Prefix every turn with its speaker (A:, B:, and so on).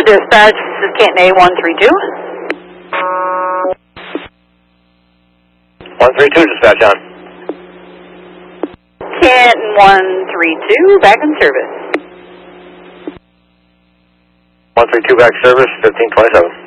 A: dispatch, this is Canton A132.
B: 132, dispatch on.
A: Canton 132, back in service.
B: 132 back service, 1527.